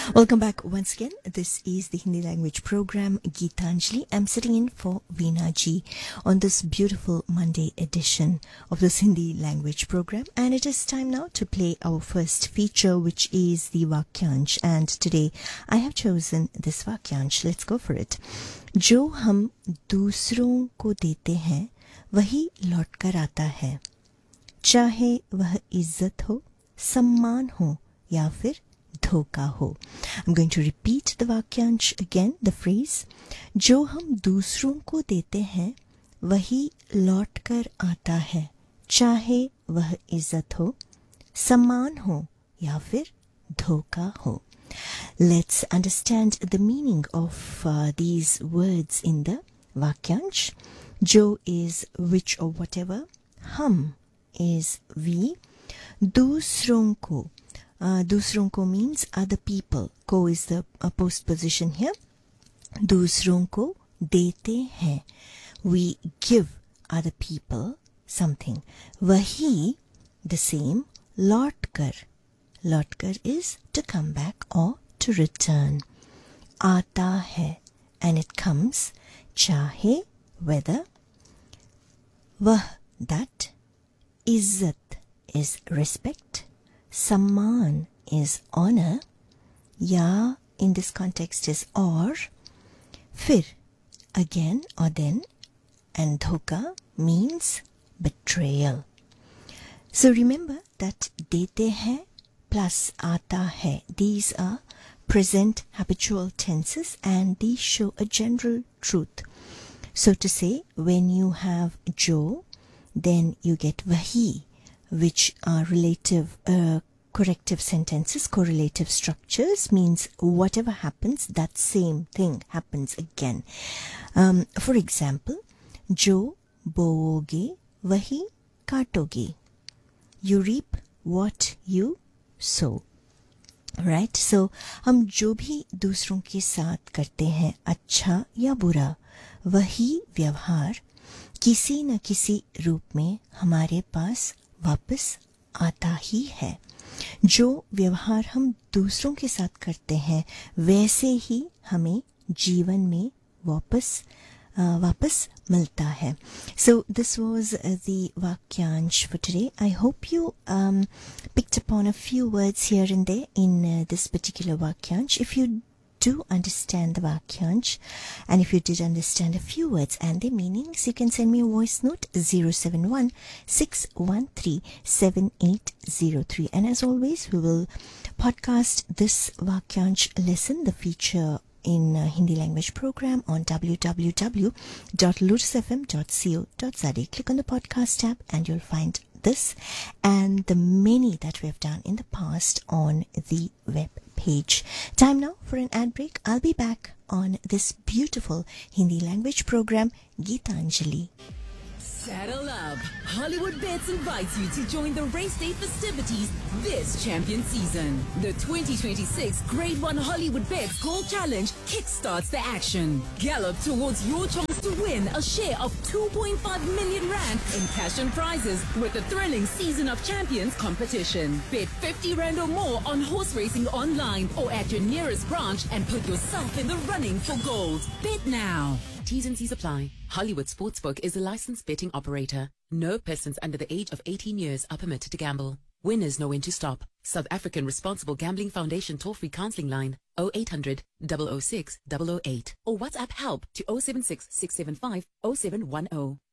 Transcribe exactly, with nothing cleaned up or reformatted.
Welcome back once again. This is the Hindi language program Geetanjali. I'm sitting in for Veena ji on this beautiful Monday edition of this Hindi language program, and it is time now to play our first feature, which is the Vakyansh. And today I have chosen this Vakyansh. Let's go for it. जो हम दूसरों को देते हैं वही लौट कर आता है, चाहे वह इज्जत हो, सम्मान हो या फिर धोखा हो. I'm going to repeat the Vakyansh again, the phrase. जो हम दूसरों को देते हैं वही लौट कर आता है, चाहे वह इज्जत हो, सम्मान हो या फिर धोखा हो. Let's understand the meaning of uh, these words in the Vakyansh. Jo is which or whatever. Hum is we. Dusron ko. Uh, dusron ko means other people. Ko is the uh, postposition here. Dusron ko dete hain. We give other people something. Wahi, the same. Laut kar. Laut kar is to come back or to return. Aata hai, and it comes. Chahe, whether. Vah, that. Izzat is respect. Samman is honor. Ya in this context is or. Fir, again or then. And dhoka means betrayal. So remember that dete hai plus aata hai. These are present habitual tenses and these show a general truth. So to say, when you have jo, then you get vahi, which are relative uh, corrective sentences, correlative structures, means whatever happens, that same thing happens again. Um, for example, jo boge vahi kaatoge. You reap what you sow. Right? So, हम जो भी दूसरों के साथ करते हैं, अच्छा या बुरा, वही व्यवहार किसी न किसी रूप में हमारे पास वापस आता ही है. जो व्यवहार हम दूसरों के साथ करते हैं, वैसे ही हमें जीवन में वापस Uh, वापस मिलता है. So this was uh, the Vakyansh for today. I hope you um, picked upon a few words here and there in uh, this particular Vakyansh. If you do understand the Vakyansh, and if you did understand a few words and their meanings, you can send me a voice note zero seven one six one three seven eight zero three. And as always, we will podcast this Vakyansh lesson, the feature in uh, Hindi language program, on w w w dot lotus f m dot co dot z a. Click on the podcast tab and you'll find this and the many that we have done in the past on the web page. Time now for an ad break. I'll be back on this beautiful Hindi language program, Geetanjali. Saddle up! Hollywood Bets invites you to join the race day festivities this champion season. The twenty twenty-six Grade one Hollywood Bets Gold Challenge kickstarts the action. Gallop towards your chance to win a share of two point five million rand in cash and prizes with the thrilling Season of Champions competition. Bet fifty rand or more on horse racing online or at your nearest branch and put yourself in the running for gold. Bet now! T's and C's apply. Hollywood Sportsbook is a licensed betting operator. No persons under the age of eighteen years are permitted to gamble. Winners know when to stop. South African Responsible Gambling Foundation toll-free counseling line oh eight hundred, double oh six, double oh eight or WhatsApp help to oh seven six, six seven five, oh seven one oh.